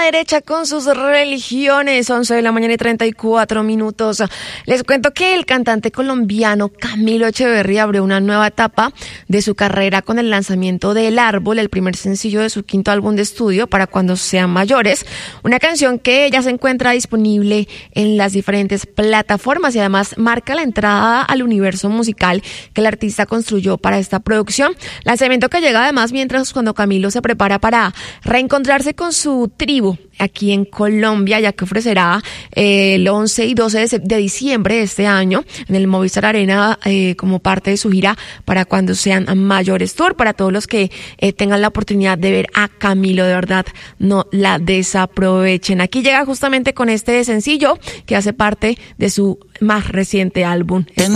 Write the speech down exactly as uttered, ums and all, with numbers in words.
derecha con sus religiones, once de la mañana y treinta y cuatro minutos. Les cuento que el cantante colombiano Camilo Echeverry abrió una nueva etapa de su carrera con el lanzamiento de El Árbol, el primer sencillo de su quinto álbum de estudio, Para Cuando Sean Mayores, una canción que ya se encuentra disponible en las diferentes plataformas y además marca la entrada al universo musical que el artista construyó para esta producción. Lanzamiento que llega además mientras cuando Camilo se prepara para reencontrarse con su tribu aquí en Colombia, ya que ofrecerá eh, el once y doce de, de diciembre de este año en el Movistar Arena eh, como parte de su gira Para Cuando Sean Mayores Tour. Para todos los que eh, tengan la oportunidad de ver a Camilo, de verdad, no la desaprovechen. Aquí llega justamente con este sencillo que hace parte de su más reciente álbum.